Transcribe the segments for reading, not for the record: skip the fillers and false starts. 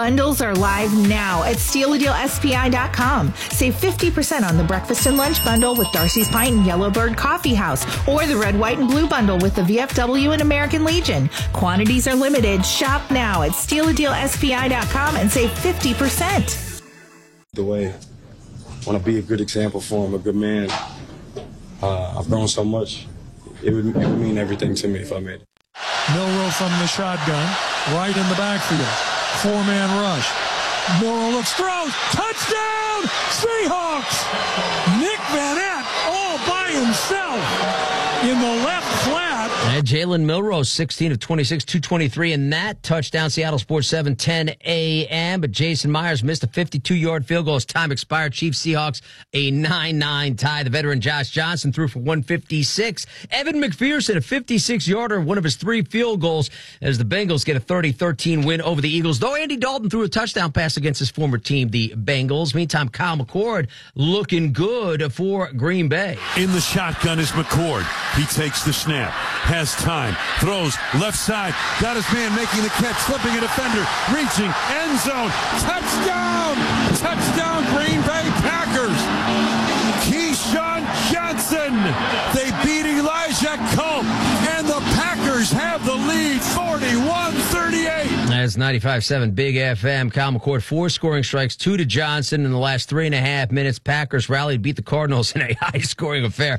Bundles are live now at StealADealSPI.com. Save 50% on the breakfast and lunch bundle with Darcy's Pint and Yellowbird Coffee House, or the red, white, and blue bundle with the VFW and American Legion. Quantities are limited. Shop now at StealADealSPI.com and save 50%. The way I want to be a good example for him, a good man. I've grown so much. It would mean everything to me if I made it. Milroe from the shotgun, right in the backfield. Four-man rush. Milroe looks, throws, touchdown, Seahawks! Nick Vannett all by himself in the left flat. And Jalen Milroe, 16 of 26, 223 in that touchdown. Seattle Sports 7, 10 a.m. But Jason Myers missed a 52-yard field goal as time expired. Chiefs Seahawks, a 9-9 tie. The veteran Josh Johnson threw for 156. Evan McPherson, a 56-yarder, one of his 3 field goals as the Bengals get a 30-13 win over the Eagles. Though Andy Dalton threw a touchdown pass against his former team, the Bengals. Meantime, Kyle McCord looking good for Green Bay. In the shotgun is McCord. He takes the snap, has time, throws left side, got his man making the catch, slipping a defender, reaching, end zone, touchdown! Touchdown, Green Bay Packers! Keyshawn Johnson! They beat Elijah Culp, and the Packers have the lead, 41-38. That's 95.7 Big FM. Kyle McCord, 4 scoring strikes, 2 to Johnson in the last 3.5 minutes. Packers rallied, beat the Cardinals in a high-scoring affair,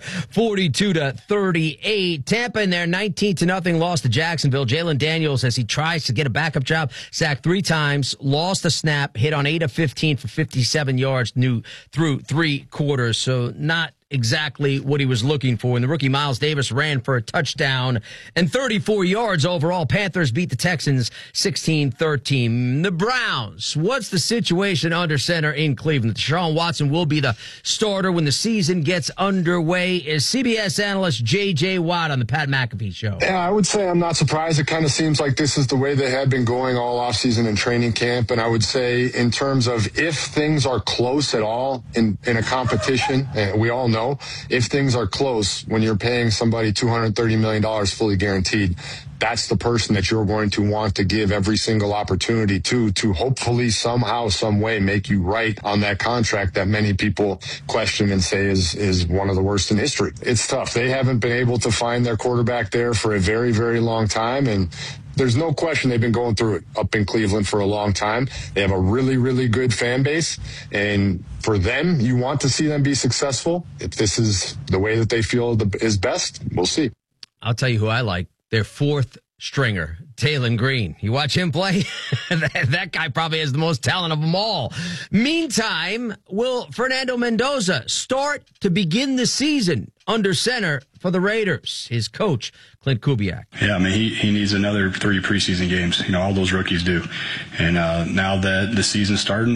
42-38. Tampa in there, 19-0 loss to Jacksonville. Jalen Daniels, as he tries to get a backup job, sacked 3 times, lost a snap, hit on 8 of 15 for 57 yards through 3 quarters. So not exactly what he was looking for. And the rookie Miles Davis ran for a touchdown and 34 yards overall. Panthers beat the Texans 16-13. The Browns, what's the situation under center in Cleveland? Deshaun Watson will be the starter when the season gets underway. Is CBS analyst J.J. Watt on the Pat McAfee Show? Yeah, I would say I'm not surprised. It kind of seems like this is the way they have been going all offseason and training camp. And I would say in terms of if things are close at all in a competition, and we all know if things are close, when you're paying somebody $230 million fully guaranteed, that's the person that you're going to want to give every single opportunity to hopefully somehow, some way make you right on that contract that many people question and say is one of the worst in history. It's tough. They haven't been able to find their quarterback there for a very, very long time, and there's no question they've been going through it up in Cleveland for a long time. They have a really, really good fan base, and for them, you want to see them be successful. If this is the way that they feel is best, we'll see. I'll tell you who I like. Their 4th stringer, Taylen Green. You watch him play? That guy probably has the most talent of them all. Meantime, will Fernando Mendoza start to begin the season under center for the Raiders? His coach, Clint Kubiak. Yeah, I mean, he needs another 3 preseason games. You know, all those rookies do. And now that the season's starting,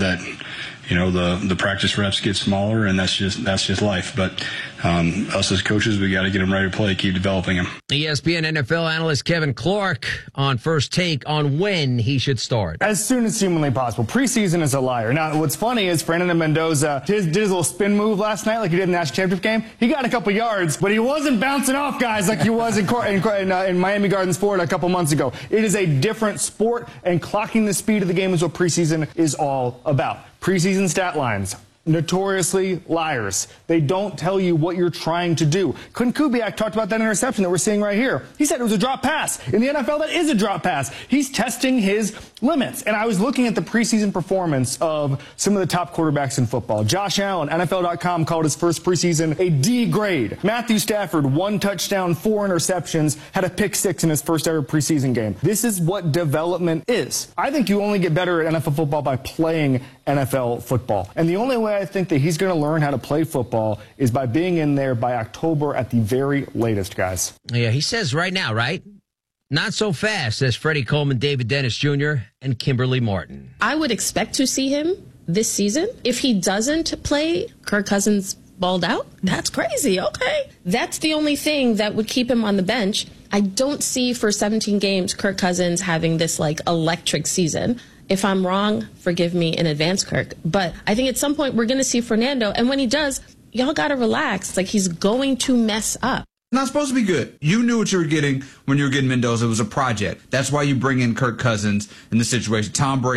the practice reps get smaller, and that's just life. But us as coaches, we got to get them ready to play, keep developing them. ESPN NFL analyst Kevin Clark on First Take on when he should start. As soon as humanly possible. Preseason is a liar. Now, what's funny is Fernando Mendoza did his little spin move last night like he did in the national championship game. He got a couple yards, but he wasn't bouncing off guys like he was in Miami Gardens, Florida a couple months ago. It is a different sport, and clocking the speed of the game is what preseason is all about. Preseason stat lines, notoriously liars. They don't tell you what you're trying to do. Clint Kubiak talked about that interception that we're seeing right here. He said it was a drop pass. In the NFL, that is a drop pass. He's testing his limits. And I was looking at the preseason performance of some of the top quarterbacks in football. Josh Allen, NFL.com, called his first preseason a D grade. Matthew Stafford, 1 touchdown, 4 interceptions, had a pick 6 in his first ever preseason game. This is what development is. I think you only get better at NFL football by playing NFL football. And the only way I think that he's going to learn how to play football is by being in there by October at the very latest, guys. Yeah, he says right now, right? Not so fast, says Freddie Coleman, David Dennis Jr., and Kimberly Martin. I would expect to see him this season. If he doesn't play, Kirk Cousins balled out. That's crazy. Okay. That's the only thing that would keep him on the bench. I don't see for 17 games Kirk Cousins having this electric season. If I'm wrong, forgive me in advance, Kirk. But I think at some point we're going to see Fernando. And when he does, y'all got to relax. He's going to mess up. Not supposed to be good. You knew what you were getting when you were getting Mendoza. It was a project. That's why you bring in Kirk Cousins in the situation. Tom Brady.